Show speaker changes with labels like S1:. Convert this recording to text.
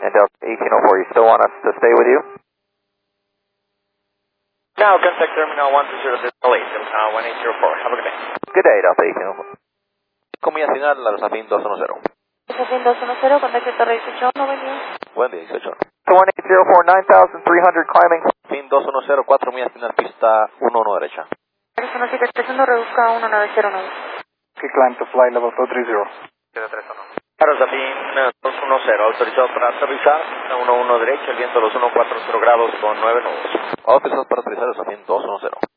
S1: And Delta 1804, you still want us to stay with you?
S2: Now, contact Terminal 120 1804. Have a good day.
S1: Good day, Delta 1804.
S3: Comida final, la Desafín 210.
S4: Desafín 210, contacto Torre 18, no venía.
S3: Buen día, 18.
S1: So 1804, 9,300 climbing.
S3: Fin 210, 4 millas final, pista 11 derecha.
S4: Arizona 731, reduzca a 1909.
S5: Que climb to flight level 230.
S2: Desafín 210, autorizado para aterrizar, 11 derecha, el viento a los 140 grados con 9 nudos.
S3: Autorizados para aterrizar Desafín 210.